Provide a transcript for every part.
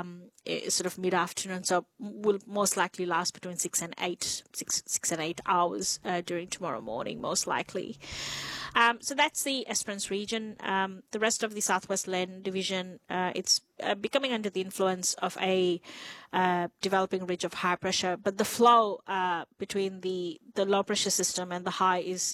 sort of mid-afternoon, so will most likely last between 6 and 8 hours during tomorrow morning, most likely. So that's the Esperance region. The rest of the Southwest Land Division, it's becoming under the influence of a developing ridge of high pressure, but the flow between the low pressure system and the high is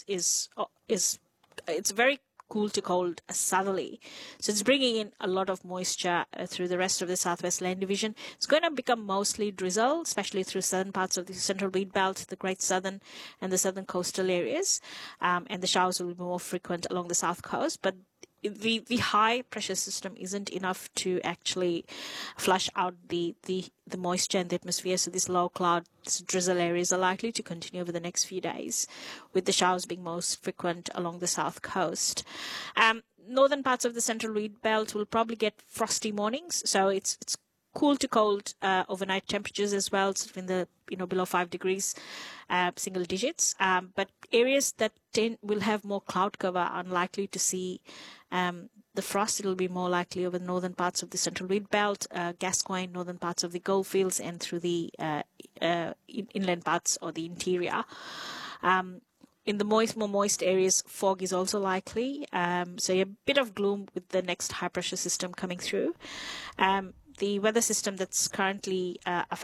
it's very cool to cold southerly. So it's bringing in a lot of moisture through the rest of the Southwest Land Division. It's going to become mostly drizzle, especially through southern parts of the Central Wheat Belt, the Great Southern and the southern coastal areas. And the showers will be more frequent along the south coast. But the high pressure system isn't enough to actually flush out the moisture in the atmosphere. So these low cloud drizzle areas are likely to continue over the next few days, with the showers being most frequent along the south coast. Northern parts of the Central Wheat Belt will probably get frosty mornings. So it's cool to cold overnight temperatures as well, sort of in the below 5 degrees, single digits. But areas that will have more cloud cover are unlikely to see the frost. It'll be more likely over the northern parts of the Central Wheat Belt, Gascoyne, northern parts of the Goldfields, and through the inland parts or the interior. In the more moist areas, fog is also likely. So a bit of gloom with the next high pressure system coming through. The weather system that's currently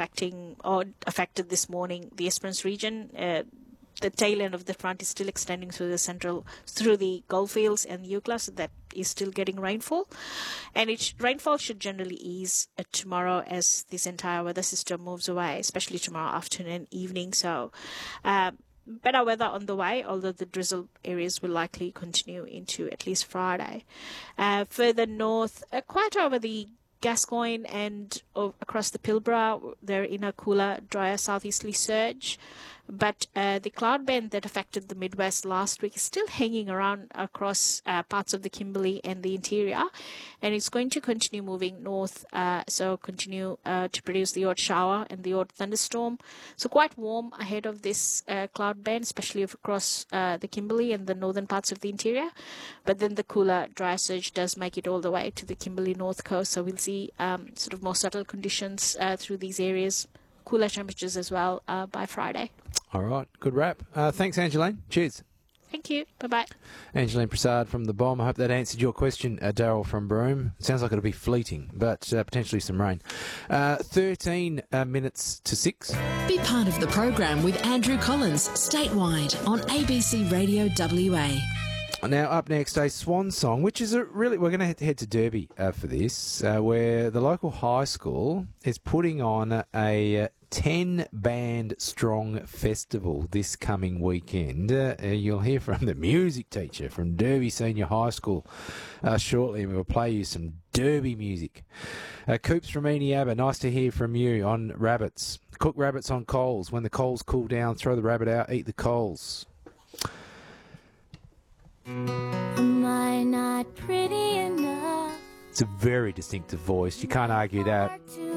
affected this morning, the Esperance region, the tail end of the front is still extending through the Goldfields and Eucla, so that is still getting rainfall. And rainfall should generally ease tomorrow as this entire weather system moves away, especially tomorrow afternoon and evening. So better weather on the way, although the drizzle areas will likely continue into at least Friday. Further north, quite over the Gascoyne and across the Pilbara, they're in a cooler, drier southeasterly surge. But the cloud band that affected the Midwest last week is still hanging around across parts of the Kimberley and the interior, and it's going to continue moving north, so continue to produce the odd shower and the odd thunderstorm. So quite warm ahead of this cloud band, especially across the Kimberley and the northern parts of the interior. But then the cooler, dry surge does make it all the way to the Kimberley north coast, so we'll see sort of more subtle conditions through these areas, cooler temperatures as well by Friday. All right, good wrap. Thanks, Angeline. Cheers. Thank you. Bye-bye. Angeline Prasad from the Bomb. I hope that answered your question, Daryl from Broome. Sounds like it'll be fleeting, but potentially some rain. 13 minutes to 6. Be part of the program with Andrew Collins, statewide on ABC Radio WA. Now, up next, a swan song, which is we're going to head to Derby for this, where the local high school is putting on a 10-band strong festival this coming weekend. You'll hear from the music teacher from Derby Senior High School shortly, and we'll play you some Derby music. Coops from Eneabba, nice to hear from you on rabbits. Cook rabbits on coals. When the coals cool down, throw the rabbit out, eat the coals. Am I not pretty enough? It's a very distinctive voice. You can't argue that.